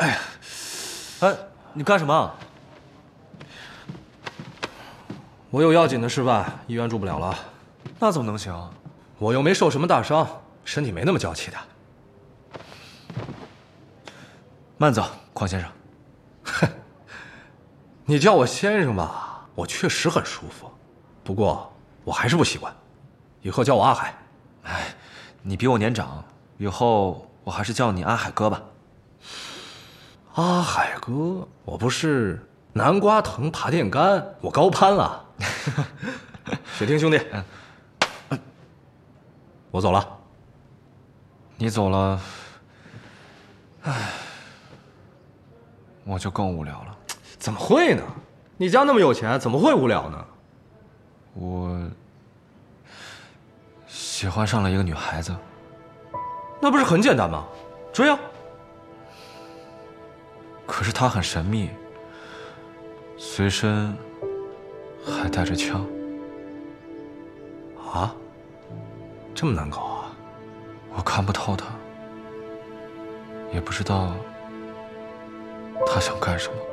哎，你干什么？ 我有要紧的事办，医院住不了了。 那怎么能行？ 我又没受什么大伤，身体没那么娇气的。 慢走，邝先生。 哼，你叫我先生吧，我确实很舒服。不过我还是不习惯，以后叫我阿海。 哎，你比我年长，以后我还是叫你阿海哥吧。 阿海哥，我不是南瓜藤爬电杆，我高攀了。雪听兄弟，我走了。 你走了，我就更无聊了。 怎么会呢？你家那么有钱，怎么会无聊呢？ 我喜欢上了一个女孩子。 那不是很简单吗？追啊！ 可是她很神秘，随身还带着枪。 啊？这么难搞啊？ 我看不透她，也不知道她想干什么。